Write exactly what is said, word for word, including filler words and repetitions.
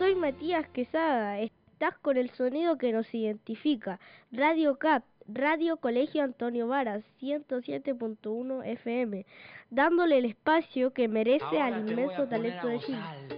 soy Matías Quesada. Estás con el sonido que nos identifica. Radio C A P, Radio Colegio Antonio Varas, ciento siete punto uno F M, dándole el espacio que merece Ahora al te voy inmenso a poner talento a de Chile. gozar.